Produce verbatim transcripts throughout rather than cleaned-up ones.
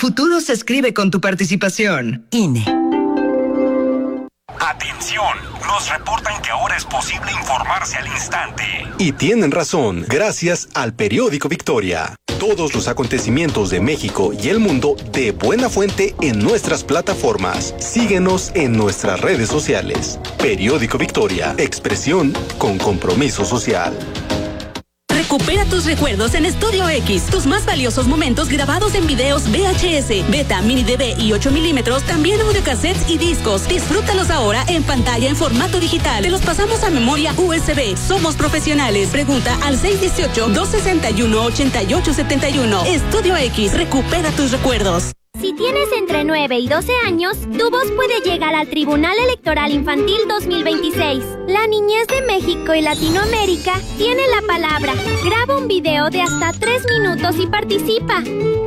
futuro se escribe con tu participación. I N E. Atención, nos reportan que ahora es posible informarse al instante. Y tienen razón, gracias al periódico Victoria. Todos los acontecimientos de México y el mundo de buena fuente en nuestras plataformas. Síguenos en nuestras redes sociales. Periódico Victoria, expresión con compromiso social. Recupera tus recuerdos en Estudio X. Tus más valiosos momentos grabados en videos V H S, Beta, Mini D V y ocho milímetros, también audiocassettes y discos. Disfrútalos ahora en pantalla en formato digital. Te los pasamos a memoria U S B. Somos profesionales. Pregunta al seis uno ocho, dos seis uno, ocho ocho siete uno. Estudio X. Recupera tus recuerdos. Si tienes entre nueve y doce años, tu voz puede llegar al Tribunal Electoral Infantil dos mil veintiséis. La niñez de México y Latinoamérica tiene la palabra. Graba un video de hasta tres minutos y participa.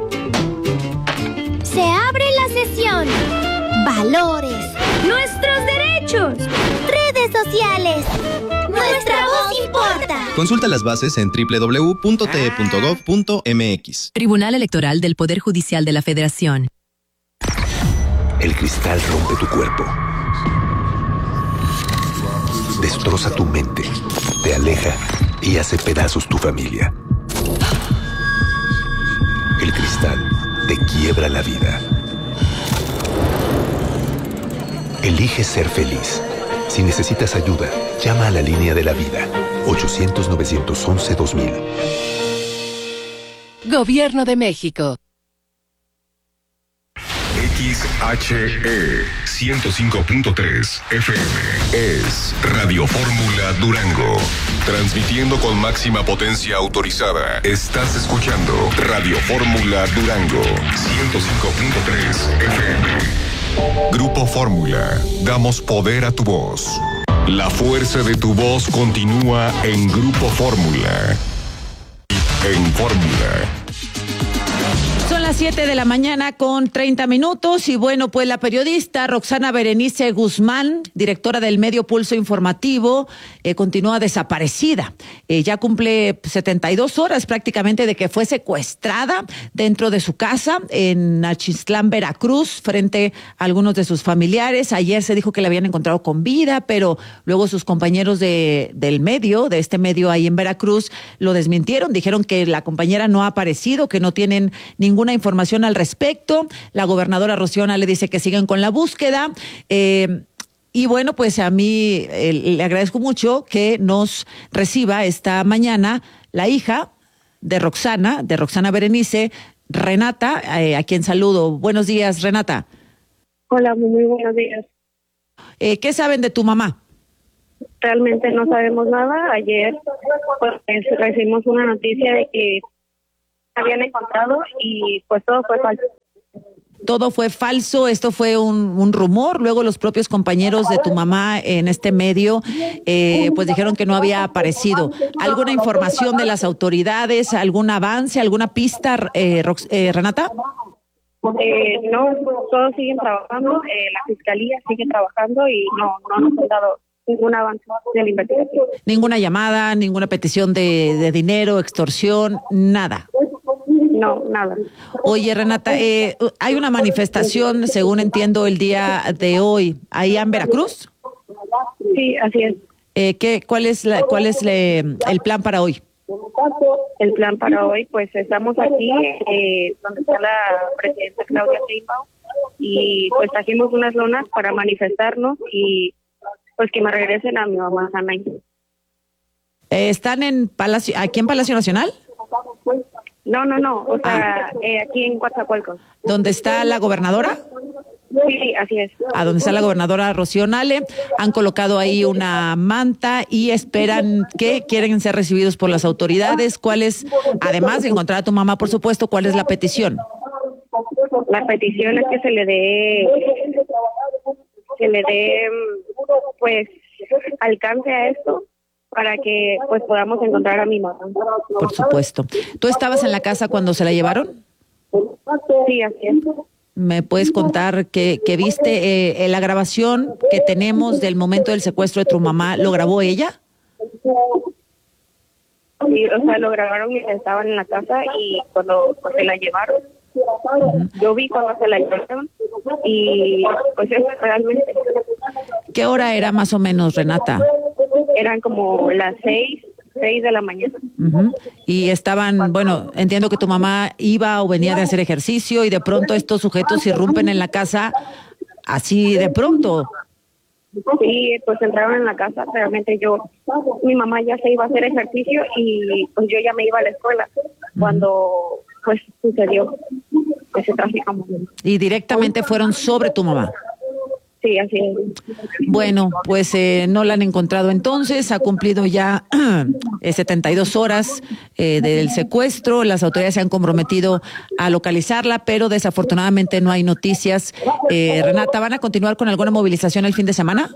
Se abre la sesión. Valores. Nuestros derechos. Redes sociales. Nuestra voz importa. Consulta las bases en doble u doble u doble u punto t e punto gov punto m x. Tribunal Electoral del Poder Judicial de la Federación. El cristal rompe tu cuerpo. Destroza tu mente. Te aleja y hace pedazos tu familia. El cristal te quiebra la vida. Elige ser feliz. Si necesitas ayuda, llama a la línea de la vida. ochocientos, novecientos once, dos mil. Gobierno de México. X H E ciento cinco punto tres F M es Radio Fórmula Durango. Transmitiendo con máxima potencia autorizada. Estás escuchando Radio Fórmula Durango ciento cinco punto tres F M. Grupo Fórmula, damos poder a tu voz. La fuerza de tu voz continúa en Grupo Fórmula. En Fórmula. Son las siete de la mañana con treinta minutos y bueno, pues la periodista Roxana Berenice Guzmán, directora del medio Pulso Informativo, eh, continúa desaparecida. Eh, ya cumple setenta y dos horas prácticamente de que fue secuestrada dentro de su casa en Achistlán, Veracruz, frente a algunos de sus familiares. Ayer se dijo que la habían encontrado con vida, pero luego sus compañeros de, del medio, de este medio ahí en Veracruz, lo desmintieron. Dijeron que la compañera no ha aparecido, que no tienen ninguna información al respecto. La gobernadora Rocío Nale le dice que siguen con la búsqueda. Eh, y bueno, pues a mí eh, le agradezco mucho que nos reciba esta mañana la hija de Roxana, de Roxana Berenice, Renata, eh, a quien saludo. Buenos días, Renata. Hola, muy buenos días. Eh, ¿Qué saben de tu mamá? Realmente no sabemos nada. Ayer pues, recibimos una noticia de que habían encontrado y pues todo fue falso. Todo fue falso, esto fue un, un rumor. Luego los propios compañeros de tu mamá en este medio eh, pues dijeron que no había aparecido. ¿Alguna información de las autoridades, algún avance, alguna pista, eh, Rox, eh, Renata? Eh, no, todos siguen trabajando, eh, la fiscalía sigue trabajando y no, no nos han dado ningún avance de la investigación. Ninguna llamada, ninguna petición de, de dinero, extorsión, nada. No, nada. Oye, Renata, eh, hay una manifestación, según entiendo, el día de hoy, ahí en Veracruz. Sí, así es. Eh, ¿qué, ¿Cuál es, la, cuál es le, el plan para hoy? El plan para hoy, pues estamos aquí, eh, donde está la presidenta Claudia Sheinbaum, y pues trajimos unas lonas para manifestarnos y pues que me regresen a mi mamá sana. Eh, ¿Están en Palacio, aquí en Palacio Nacional? No, no, no, o sea, ah. eh, aquí en Coatzacoalcos. ¿Dónde está la gobernadora? Sí, así es. A donde está la gobernadora Rocío Nale, han colocado ahí una manta y esperan que quieren ser recibidos por las autoridades. ¿Cuál es, además de encontrar a tu mamá, por supuesto, cuál es la petición? La petición es que se le dé, se le dé, pues, alcance a esto para que, pues, podamos encontrar a mi mamá. Por supuesto. ¿Tú estabas en la casa cuando se la llevaron? Sí, así es. ¿Me puedes contar que, que viste eh, la grabación que tenemos del momento del secuestro de tu mamá? ¿Lo grabó ella? Sí, o sea, lo grabaron mientras estaban en la casa y cuando pues, se la llevaron, Uh-huh. Yo vi cuando se la llevaron y pues eso realmente. ¿Qué hora era más o menos, Renata? Eran como las seis, seis de la mañana. Uh-huh. Y estaban, bueno, entiendo que tu mamá iba o venía de hacer ejercicio y de pronto estos sujetos irrumpen en la casa así de pronto. Sí, pues entraron en la casa, realmente yo, mi mamá ya se iba a hacer ejercicio y pues yo ya me iba a la escuela cuando pues sucedió ese trágico. Y directamente fueron sobre tu mamá. Sí, así es. Bueno, pues eh, no la han encontrado entonces, ha cumplido ya eh, setenta y dos horas eh, del secuestro, las autoridades se han comprometido a localizarla, pero desafortunadamente no hay noticias. Eh, Renata, ¿van a continuar con alguna movilización el fin de semana?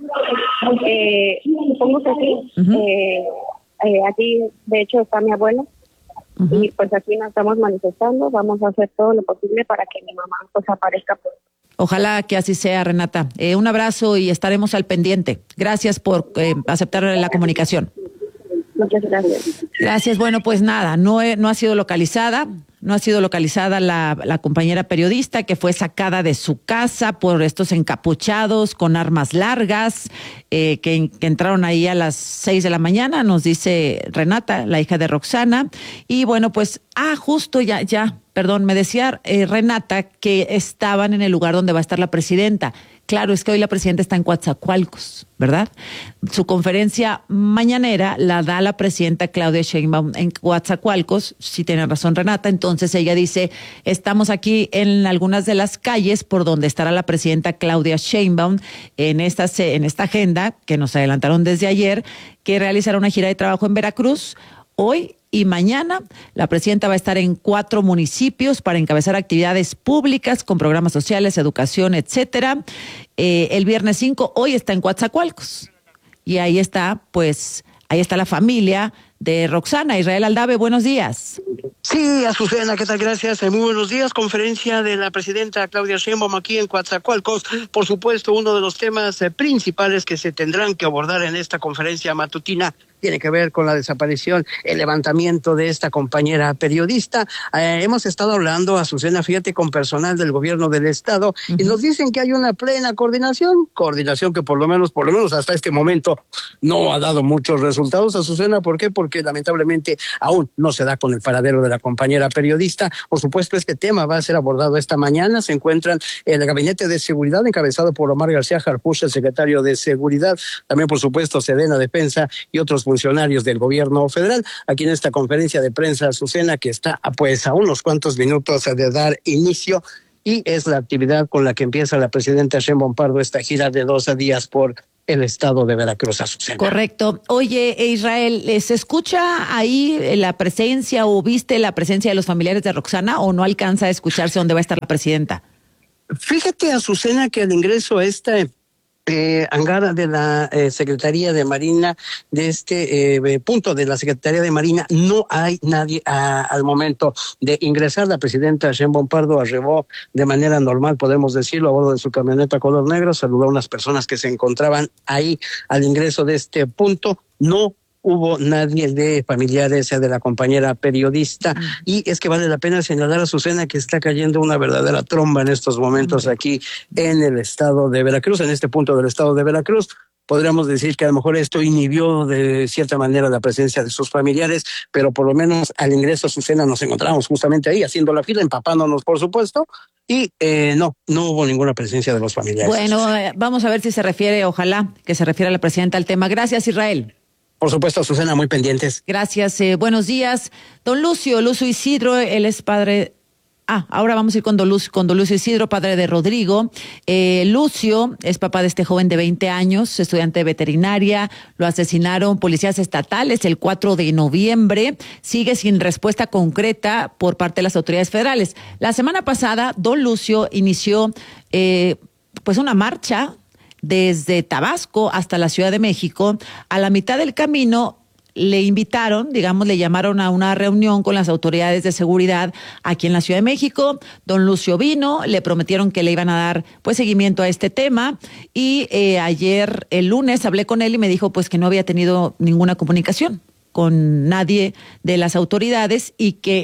Eh, supongo que sí. Uh-huh. eh, eh, aquí, de hecho, está mi abuelo. Uh-huh. Y pues aquí nos estamos manifestando, vamos a hacer todo lo posible para que mi mamá pues aparezca. Ojalá que así sea, Renata. Eh, un abrazo y estaremos al pendiente. Gracias por eh, aceptar la comunicación. Muchas gracias. Gracias. Bueno, pues nada, no, he, no ha sido localizada, no ha sido localizada la, la compañera periodista que fue sacada de su casa por estos encapuchados con armas largas eh, que, que entraron ahí a las seis de la mañana, nos dice Renata, la hija de Roxana. Y bueno, pues, ah, justo ya, ya, perdón, me decía eh, Renata que estaban en el lugar donde va a estar la presidenta. Claro, es que hoy la presidenta está en Coatzacoalcos, ¿verdad? Su conferencia mañanera la da la presidenta Claudia Sheinbaum en Coatzacoalcos, si tiene razón Renata. Entonces ella dice, estamos aquí en algunas de las calles por donde estará la presidenta Claudia Sheinbaum en esta, en esta agenda que nos adelantaron desde ayer, que realizará una gira de trabajo en Veracruz. Hoy y mañana la presidenta va a estar en cuatro municipios para encabezar actividades públicas con programas sociales, educación, etcétera. Eh, el viernes cinco, hoy está en Coatzacoalcos. Y ahí está, pues, ahí está la familia de Roxana. Israel Aldave, buenos días. Sí, Azucena, ¿qué tal? Gracias. Muy buenos días. Conferencia de la presidenta Claudia Sheinbaum aquí en Coatzacoalcos. Por supuesto, uno de los temas eh, principales que se tendrán que abordar en esta conferencia matutina tiene que ver con la desaparición, el levantamiento de esta compañera periodista. Eh, hemos estado hablando, Azucena, fíjate, con personal del gobierno del estado, uh-huh. y nos dicen que hay una plena coordinación, coordinación que por lo menos, por lo menos hasta este momento no ha dado muchos resultados, Azucena. ¿Por qué? Porque lamentablemente aún no se da con el paradero de la compañera periodista. Por supuesto, este tema va a ser abordado esta mañana. Se encuentran en el Gabinete de Seguridad, encabezado por Omar García Harfuch, el secretario de Seguridad, también por supuesto Sedena Defensa y otros funcionarios del gobierno federal, aquí en esta conferencia de prensa, Azucena, que está pues a unos cuantos minutos de dar inicio, y es la actividad con la que empieza la presidenta Sheinbaum Pardo esta gira de dos días por el estado de Veracruz, Azucena. Correcto. Oye, Israel, ¿se escucha ahí la presencia o viste la presencia de los familiares de Roxana o no alcanza a escucharse dónde va a estar la presidenta? Fíjate, Azucena, que al ingreso a esta Eh, hangar de la eh, Secretaría de Marina, de este eh, punto de la Secretaría de Marina, no hay nadie a, al momento de ingresar. La presidenta Sheinbaum Pardo arribó de manera normal, podemos decirlo, a bordo de su camioneta color negro, saludó a unas personas que se encontraban ahí al ingreso de este punto. No hubo nadie de familiares de la compañera periodista, y es que vale la pena señalar, a Azucena, que está cayendo una verdadera tromba en estos momentos aquí en el estado de Veracruz, en este punto del estado de Veracruz. Podríamos decir que a lo mejor esto inhibió de cierta manera la presencia de sus familiares, pero por lo menos al ingreso, Azucena, nos encontramos justamente ahí haciendo la fila, empapándonos por supuesto, y eh, no, no hubo ninguna presencia de los familiares. Bueno, eh, vamos a ver si se refiere, ojalá que se refiera la presidenta al tema. Gracias, Israel. Por supuesto, Azucena, muy pendientes. Gracias, eh, buenos días. Don Lucio, Lucio Isidro, él es padre... Ah, ahora vamos a ir con Don Lucio, con Don Lucio Isidro, padre de Rodrigo. Eh, Lucio es papá de este joven de veinte años, estudiante de veterinaria. Lo asesinaron policías estatales el cuatro de noviembre. Sigue sin respuesta concreta por parte de las autoridades federales. La semana pasada, Don Lucio inició eh, pues una marcha desde Tabasco hasta la Ciudad de México. A la mitad del camino le invitaron, digamos, le llamaron a una reunión con las autoridades de seguridad aquí en la Ciudad de México. Don Lucio vino, le prometieron que le iban a dar pues seguimiento a este tema, y eh, ayer, el lunes, hablé con él y me dijo pues que no había tenido ninguna comunicación con nadie de las autoridades y que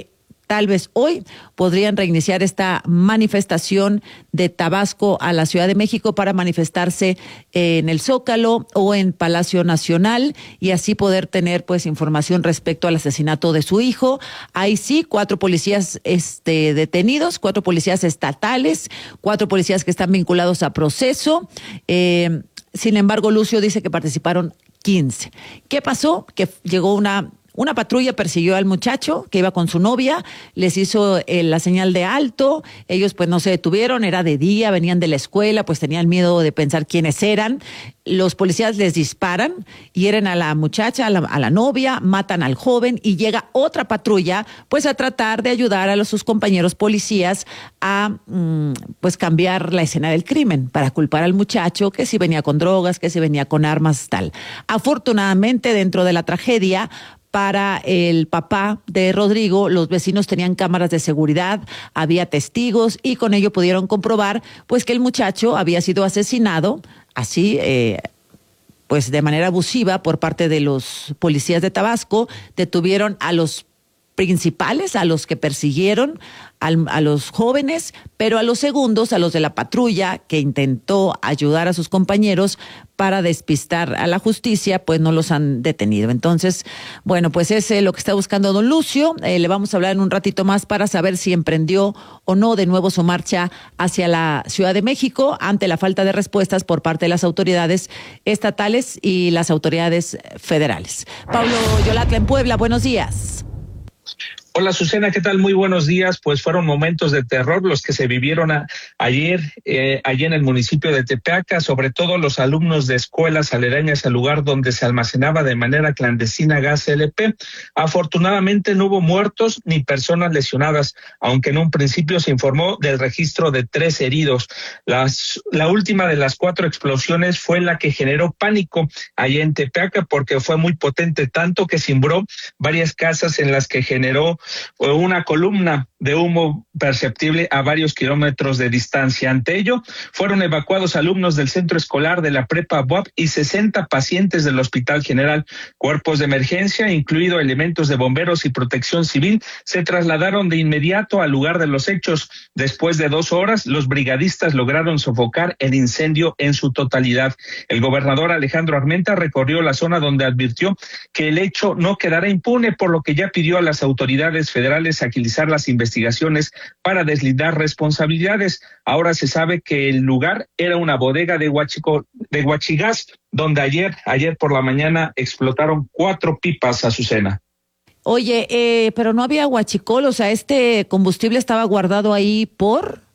tal vez hoy podrían reiniciar esta manifestación de Tabasco a la Ciudad de México para manifestarse en el Zócalo o en Palacio Nacional y así poder tener pues información respecto al asesinato de su hijo. Hay sí cuatro policías este, detenidos, cuatro policías estatales, cuatro policías que están vinculados a proceso. Eh, sin embargo, Lucio dice que participaron quince. ¿Qué pasó? Que llegó una... Una patrulla persiguió al muchacho que iba con su novia, les hizo eh, la señal de alto, ellos pues no se detuvieron, era de día, venían de la escuela, pues tenían miedo de pensar quiénes eran. Los policías les disparan, hieren a la muchacha, a la, a la novia, matan al joven y llega otra patrulla pues a tratar de ayudar a los, sus compañeros policías a mm, pues cambiar la escena del crimen para culpar al muchacho que si venía con drogas, que si venía con armas, tal. Afortunadamente dentro de la tragedia, para el papá de Rodrigo, los vecinos tenían cámaras de seguridad, había testigos y con ello pudieron comprobar pues que el muchacho había sido asesinado así eh, pues de manera abusiva por parte de los policías de Tabasco. Detuvieron a los principales, a los que persiguieron al, a los jóvenes, pero a los segundos, a los de la patrulla que intentó ayudar a sus compañeros para despistar a la justicia, pues no los han detenido. Entonces, bueno, pues es eh, lo que está buscando don Lucio. Eh, le vamos a hablar en un ratito más para saber si emprendió o no de nuevo su marcha hacia la Ciudad de México ante la falta de respuestas por parte de las autoridades estatales y las autoridades federales. Pablo Yolatla en Puebla, buenos días. Hola, Susana, ¿qué tal? Muy buenos días. Pues fueron momentos de terror los que se vivieron a, ayer eh, allí en el municipio de Tepeaca, sobre todo los alumnos de escuelas aledañas al lugar donde se almacenaba de manera clandestina gas L P. Afortunadamente no hubo muertos ni personas lesionadas, aunque en un principio se informó del registro de tres heridos. Las, la última de las cuatro explosiones fue la que generó pánico allá en Tepeaca porque fue muy potente, tanto que cimbró varias casas en las que generó una columna de humo perceptible a varios kilómetros de distancia. Ante ello, fueron evacuados alumnos del centro escolar de la prepa B U A P y sesenta pacientes del Hospital General. Cuerpos de emergencia, incluido elementos de bomberos y protección civil, se trasladaron de inmediato al lugar de los hechos. Después de dos horas, los brigadistas lograron sofocar el incendio en su totalidad. El gobernador Alejandro Armenta recorrió la zona donde advirtió que el hecho no quedará impune, por lo que ya pidió a las autoridades federales agilizar las investigaciones para deslindar responsabilidades. Ahora se sabe que el lugar era una bodega de Huachico, de Huachigás, donde ayer, ayer por la mañana explotaron cuatro pipas, Azucena. Oye, eh, pero no había huachicol, o sea, este combustible estaba guardado ahí por...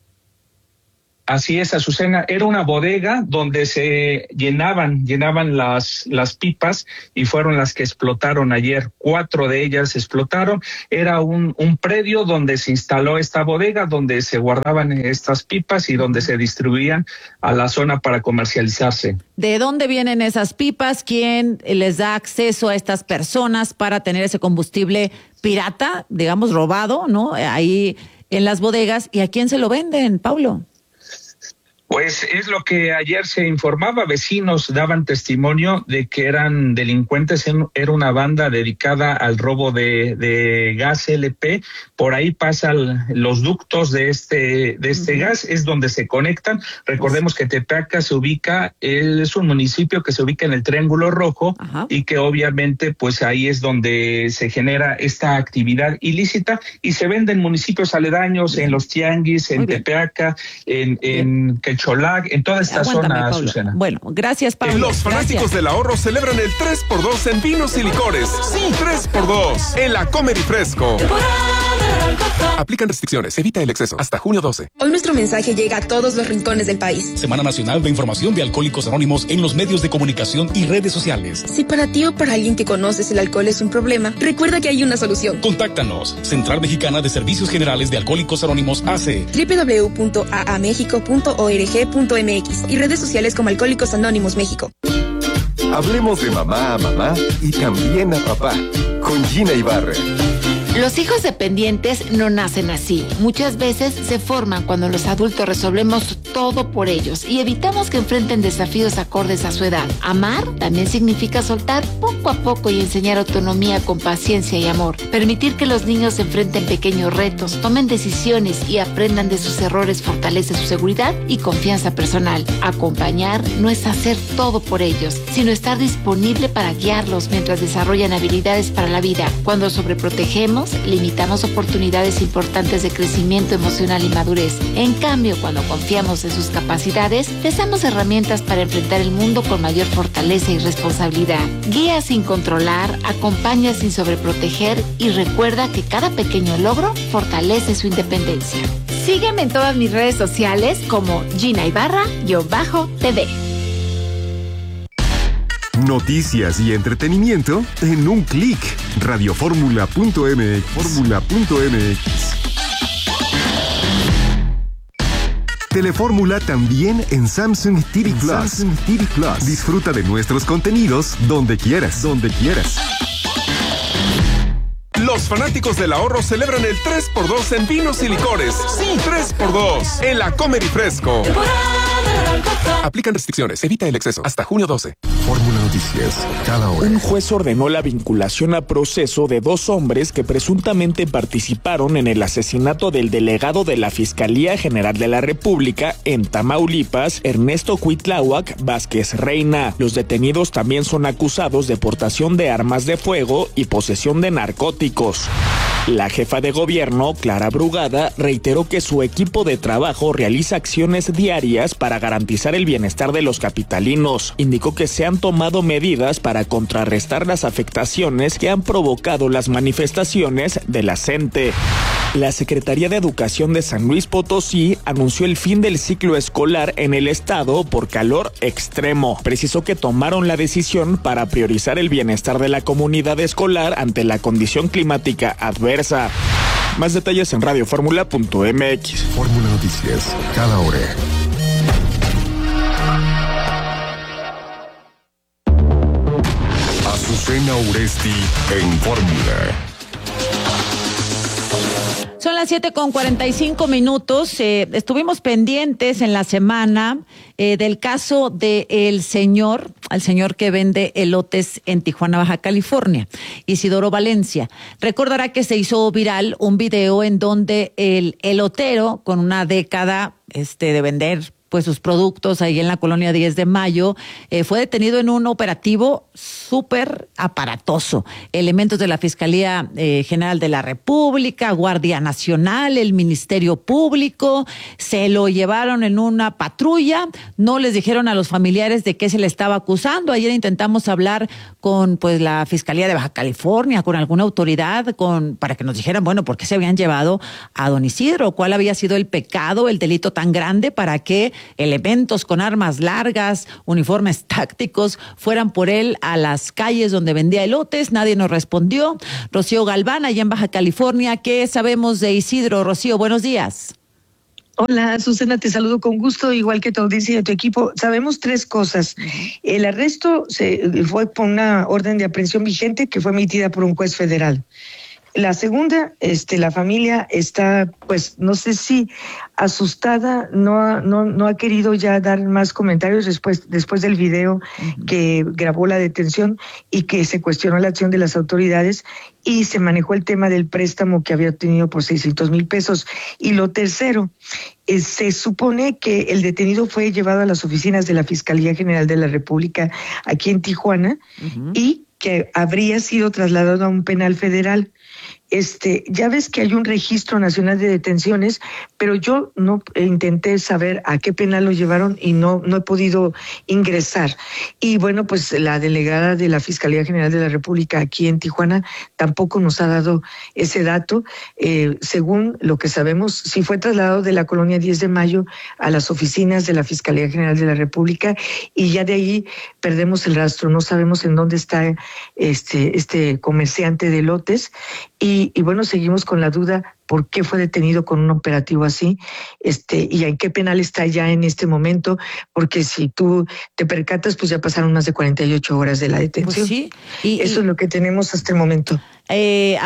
Así es, Azucena, era una bodega donde se llenaban, llenaban las, las pipas y fueron las que explotaron ayer. Cuatro de ellas explotaron. Era un, un predio donde se instaló esta bodega, donde se guardaban estas pipas y donde se distribuían a la zona para comercializarse. ¿De dónde vienen esas pipas? ¿Quién les da acceso a estas personas para tener ese combustible pirata, digamos, robado, ¿no? Ahí en las bodegas. ¿Y a quién se lo venden, Paulo? Pues es lo que ayer se informaba, vecinos daban testimonio de que eran delincuentes, era una banda dedicada al robo de, de gas L P, por ahí pasan los ductos de este, de este uh-huh. gas, es donde se conectan. Recordemos que Tepeaca se ubica, es un municipio que se ubica en el Triángulo Rojo uh-huh. y que obviamente pues ahí es donde se genera esta actividad ilícita y se vende en municipios aledaños, en los tianguis, en Tepeaca, en, en Quecholac, en toda esta Aguántame, zona, Pablo. Susana. Bueno, gracias, Pablo. Los fanáticos gracias. del ahorro celebran el tres por dos en vinos y licores. Sí, tres por dos en la Comer y Fresco. Aplican restricciones, evita el exceso. Hasta junio doce. Hoy nuestro mensaje llega a todos los rincones del país. Semana Nacional de Información de Alcohólicos Anónimos en los medios de comunicación y redes sociales. Si para ti o para alguien que conoces el alcohol es un problema, recuerda que hay una solución. Contáctanos. Central Mexicana de Servicios Generales de Alcohólicos Anónimos A C. doble u doble u doble u punto a a méxico punto org punto m x y redes sociales como Alcohólicos Anónimos México. Hablemos de mamá a mamá y también a papá con Gina Ibarra. Los hijos dependientes no nacen así. Muchas veces se forman cuando los adultos resolvemos todo por ellos y evitamos que enfrenten desafíos acordes a su edad. Amar también significa soltar poco a poco y enseñar autonomía con paciencia y amor. Permitir que los niños enfrenten pequeños retos, tomen decisiones y aprendan de sus errores fortalece su seguridad y confianza personal. Acompañar no es hacer todo por ellos, sino estar disponible para guiarlos mientras desarrollan habilidades para la vida. Cuando sobreprotegemos, limitamos oportunidades importantes de crecimiento emocional y madurez. En cambio, cuando confiamos en sus capacidades, les damos herramientas para enfrentar el mundo con mayor fortaleza y responsabilidad. Guía sin controlar, acompaña sin sobreproteger y recuerda que cada pequeño logro fortalece su independencia. Sígueme en todas mis redes sociales como Gina Ibarra-T V. Noticias y entretenimiento en un clic. radioformula punto m x. Fórmula punto m x. Telefórmula también en Samsung T V Plus. Samsung T V Plus. Disfruta de nuestros contenidos donde quieras, donde quieras. Los fanáticos del ahorro celebran el tres por dos en vinos y licores. Sí, tres por dos en la Comer y Fresco. Aplican restricciones, evita el exceso. Hasta junio doce. Fórmula Noticias, cada hora. Un juez ordenó la vinculación a proceso de dos hombres que presuntamente participaron en el asesinato del delegado de la Fiscalía General de la República en Tamaulipas, Ernesto Cuitláhuac Vázquez Reina. Los detenidos también son acusados de portación de armas de fuego y posesión de narcóticos. La jefa de gobierno, Clara Brugada, reiteró que su equipo de trabajo realiza acciones diarias para garantizar el bienestar de los capitalinos. Indicó que se han tomado medidas para contrarrestar las afectaciones que han provocado las manifestaciones de la gente. La Secretaría de Educación de San Luis Potosí anunció el fin del ciclo escolar en el estado por calor extremo. Precisó que tomaron la decisión para priorizar el bienestar de la comunidad escolar ante la condición climática adversa. Más detalles en radioformula punto m x. Fórmula Noticias, cada hora. Azucena Uresti en Fórmula. Son las siete con cuarenta y cinco minutos. Eh, estuvimos pendientes en la semana eh, del caso del señor, al señor que vende elotes en Tijuana, Baja California, Isidoro Valencia. Recordará que se hizo viral un video en donde el elotero, con una década este, de vender pues sus productos ahí en la colonia diez de mayo, eh, fue detenido en un operativo súper aparatoso. Elementos de la Fiscalía eh, General de la República, Guardia Nacional, el Ministerio Público, se lo llevaron en una patrulla, no les dijeron a los familiares de qué se le estaba acusando. Ayer intentamos hablar con pues la Fiscalía de Baja California, con alguna autoridad, con para que nos dijeran, bueno, por qué se habían llevado a don Isidro, cuál había sido el pecado, el delito tan grande para que elementos con armas largas, uniformes tácticos, fueran por él a las calles donde vendía elotes. Nadie nos respondió. Rocío Galván, allá en Baja California, ¿qué sabemos de Isidro? Rocío, buenos días. Hola, Susana, te saludo con gusto, igual que tu audiencia y de tu equipo. Sabemos tres cosas. El arresto se fue por una orden de aprehensión vigente que fue emitida por un juez federal. La segunda, este, la familia está, pues, no sé si asustada, no ha, no, no ha querido ya dar más comentarios después, después del video uh-huh. que grabó la detención y que se cuestionó la acción de las autoridades y se manejó el tema del préstamo que había obtenido por seiscientos mil pesos. Y lo tercero, eh, se supone que el detenido fue llevado a las oficinas de la Fiscalía General de la República aquí en Tijuana uh-huh. y que habría sido trasladado a un penal federal. Este, ya ves que hay un registro nacional de detenciones, pero yo no eh, intenté saber a qué penal lo llevaron y no, no he podido ingresar. Y bueno, pues la delegada de la Fiscalía General de la República aquí en Tijuana tampoco nos ha dado ese dato. Eh, según lo que sabemos, sí fue trasladado de la colonia diez de mayo a las oficinas de la Fiscalía General de la República y ya de ahí perdemos el rastro. No sabemos en dónde está este, este comerciante de elotes. Y, y bueno, seguimos con la duda por qué fue detenido con un operativo así, este, y en qué penal está ya en este momento, porque si tú te percatas, pues ya pasaron más de cuarenta y ocho horas de la detención. Pues sí. Y, Eso y, es lo que tenemos hasta el momento. Eh, a ver,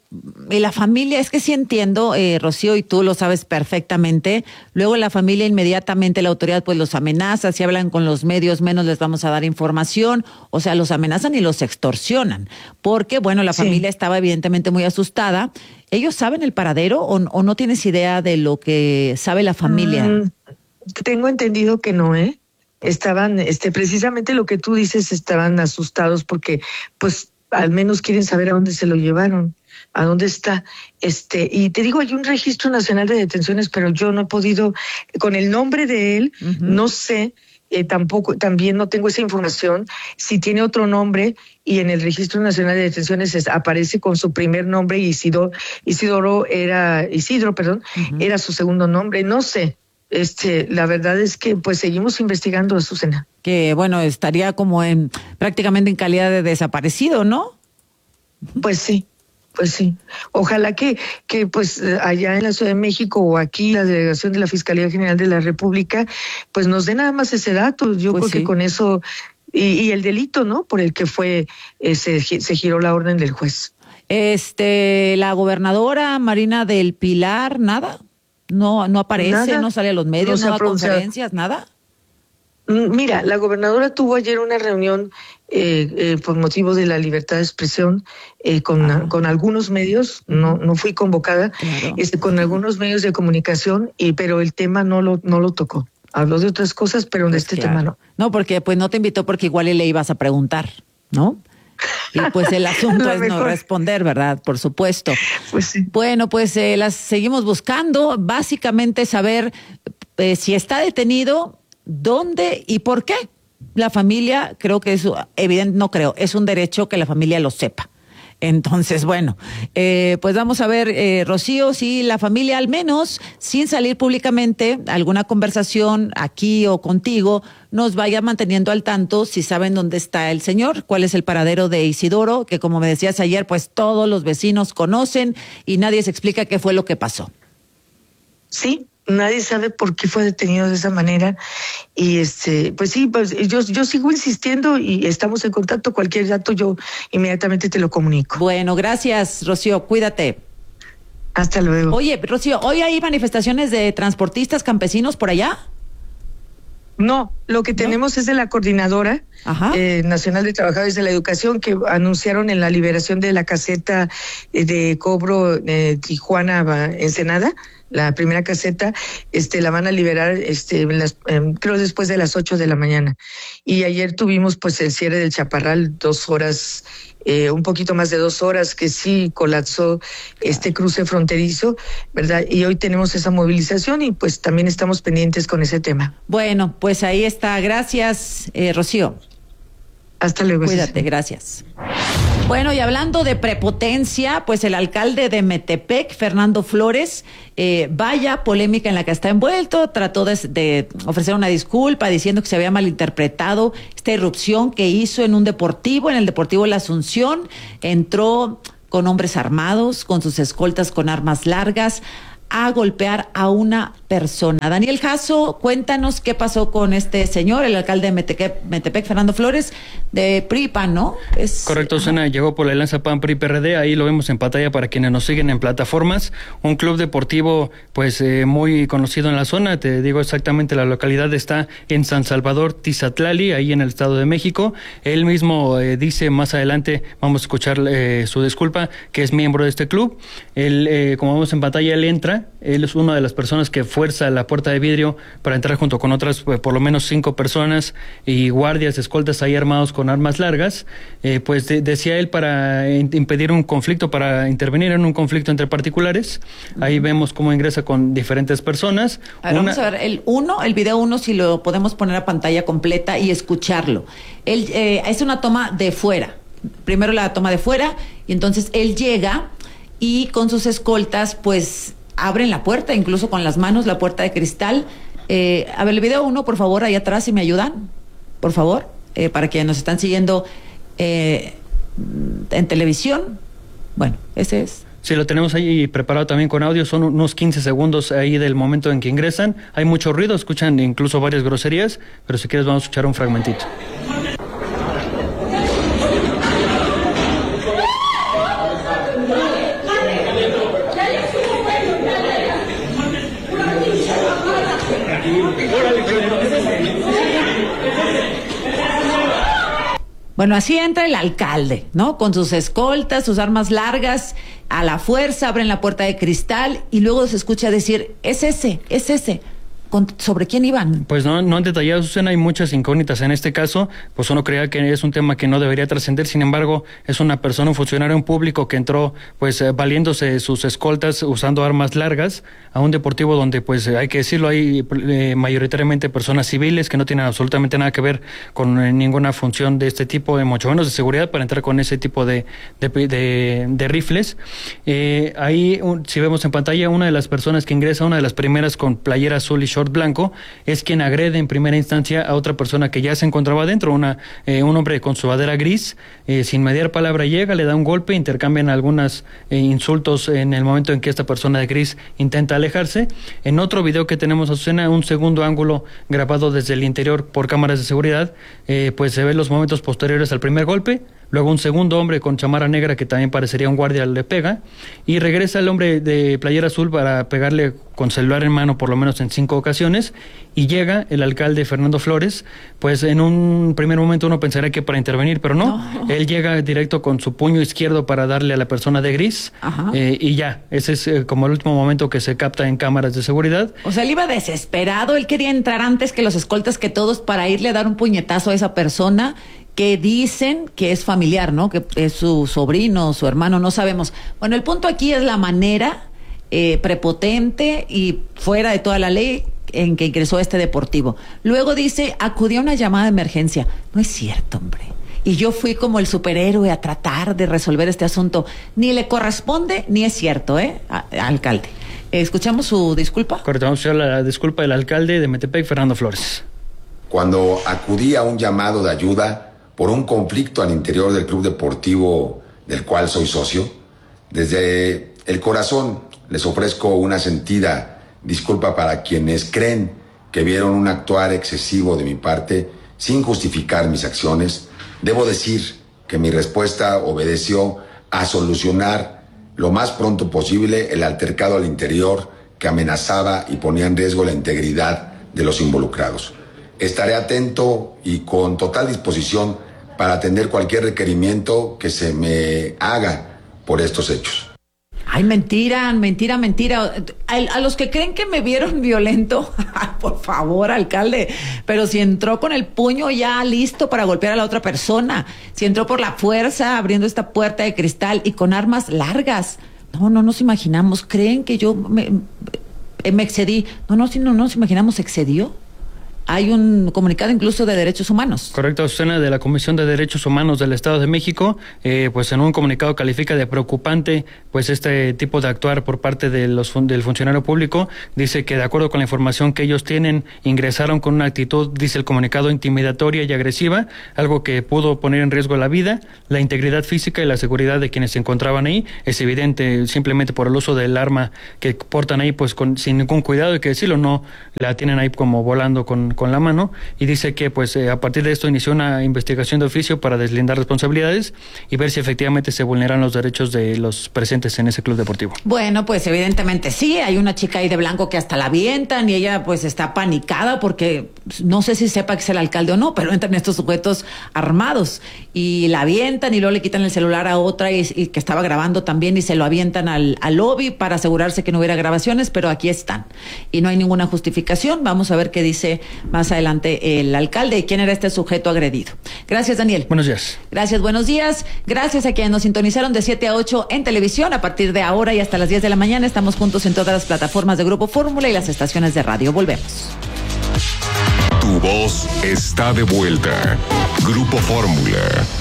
y la familia, es que sí entiendo, eh, Rocío, y tú lo sabes perfectamente, luego la familia inmediatamente, la autoridad pues los amenaza, si hablan con los medios menos les vamos a dar información, o sea, los amenazan y los extorsionan, porque bueno, la sí. familia estaba evidentemente muy asustada. ¿Ellos saben el paradero o, o no tienes idea de lo que sabe la familia? Mm, tengo entendido que no, ¿eh? Estaban, este, precisamente lo que tú dices, estaban asustados porque pues al menos quieren saber a dónde se lo llevaron. ¿A dónde está? Este, y te digo, hay un registro nacional de detenciones, pero yo no he podido, con el nombre de él, uh-huh. no sé, eh, tampoco, también no tengo esa información, si tiene otro nombre, y en el registro nacional de detenciones es, aparece con su primer nombre, Isidoro, Isidoro era, Isidro, perdón, uh-huh. era su segundo nombre, no sé. Este, la verdad es que pues seguimos investigando, Azucena. Que bueno, estaría como en, prácticamente en calidad de desaparecido, ¿no? Pues sí. Pues sí, ojalá que, que pues allá en la Ciudad de México o aquí la delegación de la Fiscalía General de la República pues nos dé nada más ese dato. Yo pues creo sí. que con eso, y, y el delito, ¿no? Por el que fue, eh, se, se giró la orden del juez. Este, la gobernadora Marina del Pilar, nada, no, no aparece, nada. No sale a los medios, no, no da conferencias, nada. Mira, la gobernadora tuvo ayer una reunión eh, eh, por motivo de la libertad de expresión eh, con, ah. con algunos medios, no no fui convocada, claro. este, con algunos medios de comunicación, y pero el tema no lo no lo tocó. Habló de otras cosas, pero pues de este claro. tema no. No, porque pues no te invitó porque igual le ibas a preguntar, ¿no? Y pues el asunto es mejor no responder, ¿verdad? Por supuesto. Pues sí. Bueno, pues eh, las seguimos buscando, básicamente saber eh, si está detenido, dónde y por qué. La familia, creo que es evidente, no creo, es un derecho que la familia lo sepa. Entonces, bueno, eh, pues vamos a ver, eh, Rocío, si la familia, al menos sin salir públicamente, alguna conversación aquí o contigo, nos vaya manteniendo al tanto si saben dónde está el señor, cuál es el paradero de Isidoro, que como me decías ayer, pues todos los vecinos conocen y nadie se explica qué fue lo que pasó. Sí. Nadie sabe por qué fue detenido de esa manera y este, pues sí, pues yo yo sigo insistiendo y estamos en contacto. Cualquier dato yo inmediatamente te lo comunico. Bueno, gracias, Rocío, cuídate. Hasta luego. Oye, Rocío, ¿hoy hay manifestaciones de transportistas campesinos por allá? No, lo que tenemos ¿No? es de la Coordinadora eh, Nacional de Trabajadores de la Educación, que anunciaron en la liberación de la caseta de cobro de Tijuana-Ensenada. La primera caseta, este, la van a liberar, este, las, eh, creo después de las ocho de la mañana. Y ayer tuvimos, pues, el cierre del Chaparral, dos horas, eh, un poquito más de dos horas, que sí colapsó este cruce fronterizo, ¿verdad? Y hoy tenemos esa movilización y, pues, también estamos pendientes con ese tema. Bueno, pues ahí está. Gracias, eh, Rocío. Hasta luego. Cuídate, gracias. Bueno, y hablando de prepotencia, pues el alcalde de Metepec, Fernando Flores, eh, vaya polémica en la que está envuelto, trató de, de ofrecer una disculpa diciendo que se había malinterpretado esta irrupción que hizo en un deportivo, en el Deportivo La Asunción, entró con hombres armados, con sus escoltas con armas largas, a golpear a una persona. Daniel Jasso, cuéntanos qué pasó con este señor, el alcalde de Metepec, Metepec Fernando Flores, de P R I P A N, ¿no? Es... Correcto, Susana, llegó por la alianza P A N P R I P R D, ahí lo vemos en pantalla para quienes nos siguen en plataformas, un club deportivo pues eh, muy conocido en la zona, te digo exactamente, la localidad está en San Salvador, Tizatlali, ahí en el Estado de México. Él mismo eh, dice más adelante, vamos a escuchar eh, su disculpa, que es miembro de este club. Él, eh, como vemos en pantalla, él entra. Él es una de las personas que fuerza la puerta de vidrio para entrar junto con otras, pues, por lo menos cinco personas y guardias, escoltas ahí armados con armas largas, eh, pues de, decía él, para impedir un conflicto, para intervenir en un conflicto entre particulares. Ahí uh-huh. vemos cómo ingresa con diferentes personas. A ver, una... Vamos a ver el uno, el video uno, si lo podemos poner a pantalla completa y escucharlo. Él eh, es una toma de fuera. Primero la toma de fuera y entonces él llega y con sus escoltas, pues abren la puerta, incluso con las manos, la puerta de cristal. Eh, a ver, el video uno, por favor, ahí atrás, si me ayudan, por favor, eh, para quienes nos están siguiendo eh, en televisión. Bueno, ese es. Sí, lo tenemos ahí preparado también con audio, son unos quince segundos ahí del momento en que ingresan. Hay mucho ruido, escuchan incluso varias groserías, pero si quieres vamos a escuchar un fragmentito. Bueno, así entra el alcalde, ¿no? Con sus escoltas, sus armas largas, a la fuerza, abren la puerta de cristal y luego se escucha decir, es ese, es ese. ¿Sobre quién iban? Pues no, no han detallado, Susana, hay muchas incógnitas en este caso, pues uno creía que es un tema que no debería trascender, sin embargo, es una persona, un funcionario público que entró, pues, eh, valiéndose sus escoltas, usando armas largas, a un deportivo donde, pues, eh, hay que decirlo, hay eh, mayoritariamente personas civiles que no tienen absolutamente nada que ver con eh, ninguna función de este tipo, de mucho menos de seguridad, para entrar con ese tipo de, de, de, de rifles. Eh, ahí, un, si vemos en pantalla, una de las personas que ingresa, una de las primeras con playera azul y short blanco, es quien agrede en primera instancia a otra persona que ya se encontraba adentro, una, eh, un hombre con sudadera gris, eh, sin mediar palabra llega, le da un golpe, intercambian algunos eh, insultos en el momento en que esta persona de gris intenta alejarse. En otro video que tenemos, Azucena, un segundo ángulo grabado desde el interior por cámaras de seguridad, eh, pues se ven los momentos posteriores al primer golpe. Luego un segundo hombre con chamarra negra, que también parecería un guardia, le pega, y regresa el hombre de playera azul para pegarle con celular en mano por lo menos en cinco ocasiones, y llega el alcalde Fernando Flores. Pues en un primer momento uno pensaría que para intervenir, pero no, no. Él llega directo con su puño izquierdo para darle a la persona de gris, eh, y ya, ese es eh, como el último momento que se capta en cámaras de seguridad. O sea, él iba desesperado, él quería entrar antes que los escoltas, que todos, para irle a dar un puñetazo a esa persona que dicen que es familiar, ¿no? Que es su sobrino, su hermano, no sabemos. Bueno, el punto aquí es la manera eh, prepotente y fuera de toda la ley en que ingresó este deportivo. Luego dice, acudió a una llamada de emergencia. No es cierto, hombre. Y yo fui como el superhéroe a tratar de resolver este asunto. Ni le corresponde, ni es cierto, ¿eh? A, alcalde. ¿Escuchamos su disculpa? Correcto, vamos a escuchar la disculpa del alcalde de Metepec, Fernando Flores. Cuando acudí a un llamado de ayuda por un conflicto al interior del club deportivo del cual soy socio, desde el corazón les ofrezco una sentida disculpa para quienes creen que vieron un actuar excesivo de mi parte sin justificar mis acciones. Debo decir que mi respuesta obedeció a solucionar lo más pronto posible el altercado al interior que amenazaba y ponía en riesgo la integridad de los involucrados. Estaré atento y con total disposición para atender cualquier requerimiento que se me haga por estos hechos. Ay, mentira, mentira, mentira. A, a los que creen que me vieron violento, por favor, alcalde, pero si entró con el puño ya listo para golpear a la otra persona, si entró por la fuerza abriendo esta puerta de cristal y con armas largas. No, no nos imaginamos. ¿Creen que yo me, me excedí? No, no, si no nos imaginamos, ¿excedió? Hay un comunicado incluso de Derechos Humanos. Correcto, Azucena, de la Comisión de Derechos Humanos del Estado de México, eh, pues en un comunicado califica de preocupante pues este tipo de actuar por parte de los del funcionario público. Dice que de acuerdo con la información que ellos tienen, ingresaron con una actitud, dice el comunicado, intimidatoria y agresiva, algo que pudo poner en riesgo la vida, la integridad física y la seguridad de quienes se encontraban ahí. Es evidente, simplemente por el uso del arma que portan ahí, pues con sin ningún cuidado, hay que decirlo, no la tienen ahí como volando con con la mano, y dice que pues eh, a partir de esto inició una investigación de oficio para deslindar responsabilidades y ver si efectivamente se vulneran los derechos de los presentes en ese club deportivo. Bueno, pues evidentemente sí, hay una chica ahí de blanco que hasta la avientan y ella pues está panicada porque no sé si sepa que es el alcalde o no, pero entran estos sujetos armados y la avientan y luego le quitan el celular a otra y, y que estaba grabando también y se lo avientan al, al lobby para asegurarse que no hubiera grabaciones, pero aquí están y no hay ninguna justificación. Vamos a ver qué dice más adelante el alcalde y quién era este sujeto agredido. Gracias, Daniel. Buenos días. Gracias, buenos días. Gracias a quienes nos sintonizaron de siete a ocho en televisión. A partir de ahora y hasta las diez de la mañana estamos juntos en todas las plataformas de Grupo Fórmula y las estaciones de radio. Volvemos. Tu voz está de vuelta. Grupo Fórmula.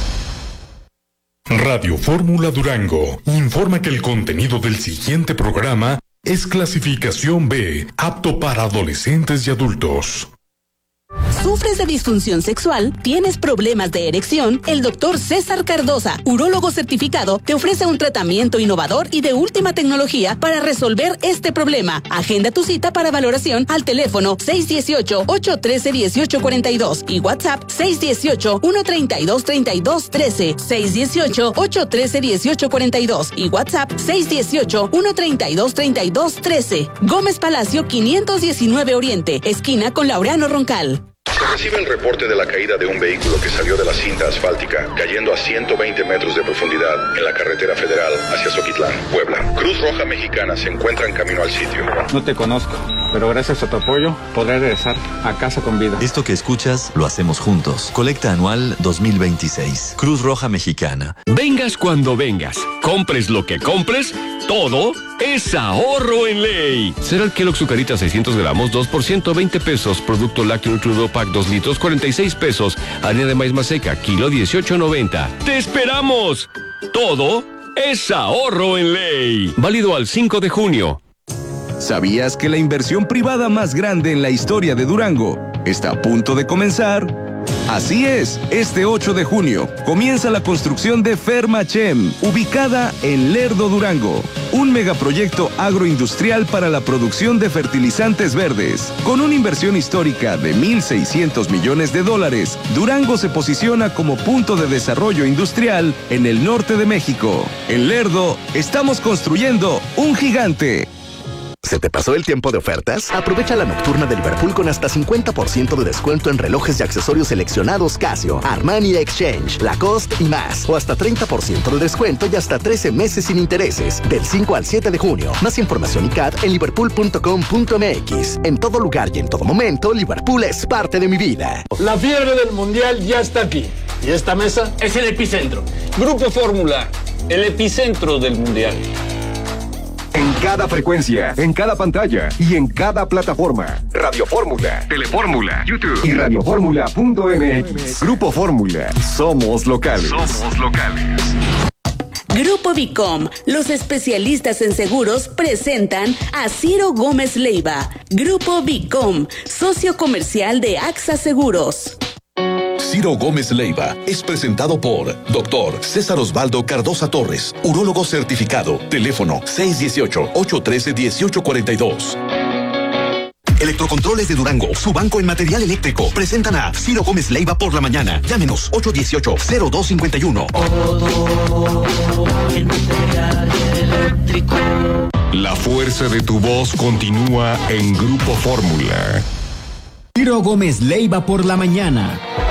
Radio Fórmula Durango informa que el contenido del siguiente programa es clasificación B, apto para adolescentes y adultos. ¿Sufres de disfunción sexual? ¿Tienes problemas de erección? El doctor César Cardosa, urólogo certificado, te ofrece un tratamiento innovador y de última tecnología para resolver este problema. Agenda tu cita para valoración al teléfono seis uno ocho, ocho uno tres, uno ocho cuatro dos y WhatsApp seis uno ocho, uno tres dos, tres dos uno tres, seis uno ocho, ocho uno tres, uno ocho cuatro dos y WhatsApp seis uno ocho, uno tres dos, tres dos uno tres. Gómez Palacio quinientos diecinueve Oriente, esquina con Laureano Roncal. Se recibe el reporte de la caída de un vehículo que salió de la cinta asfáltica, cayendo a ciento veinte metros de profundidad en la carretera federal hacia Zoquitlán, Puebla. Cruz Roja Mexicana se encuentra en camino al sitio. No te conozco, pero gracias a tu apoyo podré regresar a casa con vida. Esto que escuchas lo hacemos juntos. Colecta anual dos mil veintiséis. Cruz Roja Mexicana. Vengas cuando vengas, compres lo que compres, todo es ahorro en ley. Cereal Kellogg Zucarita seiscientos gramos, dos por ciento veinte pesos. Producto lácteo Nutrido Pack dos litros, cuarenta y seis pesos. Harina de maíz maseca, kilo dieciocho noventa. ¡Te esperamos! Todo es ahorro en ley. Válido al cinco de junio. ¿Sabías que la inversión privada más grande en la historia de Durango está a punto de comenzar? Así es, este ocho de junio comienza la construcción de Fermachem, ubicada en Lerdo, Durango, un megaproyecto agroindustrial para la producción de fertilizantes verdes. Con una inversión histórica de mil seiscientos millones de dólares, Durango se posiciona como punto de desarrollo industrial en el norte de México. En Lerdo, estamos construyendo un gigante. ¿Se te pasó el tiempo de ofertas? Aprovecha la nocturna de Liverpool con hasta cincuenta por ciento de descuento en relojes y accesorios seleccionados Casio, Armani Exchange, Lacoste y más. O hasta treinta por ciento de descuento y hasta trece meses sin intereses. Del cinco al siete de junio. Más información y C A D en liverpool punto com punto m x. En todo lugar y en todo momento, Liverpool es parte de mi vida. La fiebre del Mundial ya está aquí. Y esta mesa es el epicentro. Grupo Fórmula, el epicentro del Mundial. En cada frecuencia, en cada pantalla y en cada plataforma. Radio Fórmula, Telefórmula, YouTube y radioformula punto m x. Grupo Fórmula. Somos locales. Somos locales. Grupo Vicom, los especialistas en seguros, presentan a Ciro Gómez Leiva. Grupo Vicom, socio comercial de AXA Seguros. Ciro Gómez Leiva es presentado por doctor César Osvaldo Cardosa Torres, urólogo certificado. Teléfono seis uno ocho, ocho uno tres, uno ocho cuatro dos. Electrocontroles de Durango, su banco en material eléctrico. Presentan a Ciro Gómez Leiva por la mañana. Llámenos ocho uno ocho, cero dos cinco uno. La fuerza de tu voz continúa en Grupo Fórmula. Ciro Gómez Leiva por la mañana.